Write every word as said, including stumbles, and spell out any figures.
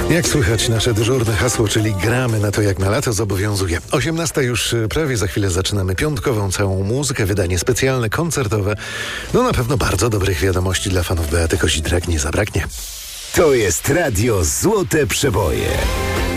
Jak słychać, nasze dyżurne hasło, czyli gramy na to jak na lato, zobowiązuje. osiemnasta już prawie, za chwilę zaczynamy piątkową całą muzykę, wydanie specjalne, koncertowe. No na pewno bardzo dobrych wiadomości dla fanów Beaty Kozidrak nie zabraknie. To jest Radio Złote Przeboje.